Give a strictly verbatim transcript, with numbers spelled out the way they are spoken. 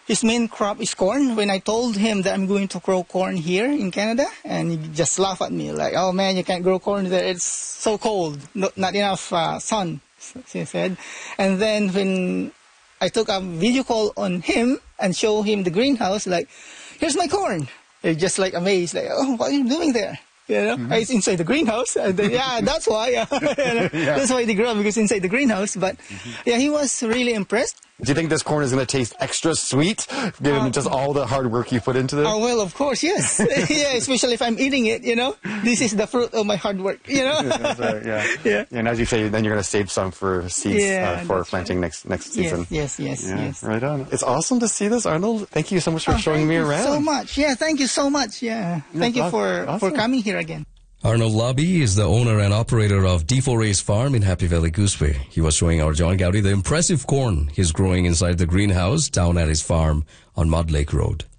his main crop is corn. When I told him that I'm going to grow corn here in Canada, and he just laughed at me like, "Oh man, you can't grow corn there. It's so cold. Not, not enough uh, sun," he said. And then when I took a video call on him and show him the greenhouse, like, "Here's my corn." He's just like amazed, like, "Oh, what are you doing there?" You know, mm-hmm. It's inside the greenhouse. And then, yeah, that's why. Yeah. You know, yeah. That's why they grow, because inside the greenhouse. But mm-hmm. yeah, he was really impressed. Do you think this corn is going to taste extra sweet, given um, just all the hard work you put into it? Oh, well, of course, yes. Yeah, especially if I'm eating it, you know. This is the fruit of my hard work, you know. That's right, yeah. Yeah. And as you say, then you're going to save some for seeds yeah, uh, for planting right. next next season. Yes, yes, yes, yeah, yes. Right on. It's awesome to see this, Arnold. Thank you so much for oh, showing me around. Thank you so much. Yeah, thank you so much. Yeah. Thank yeah, you for, awesome. for coming here again. Arnold Labby is the owner and operator of D four A's Farm in Happy Valley, Gooseway. He was showing our John Gowdy the impressive corn he's growing inside the greenhouse down at his farm on Mud Lake Road.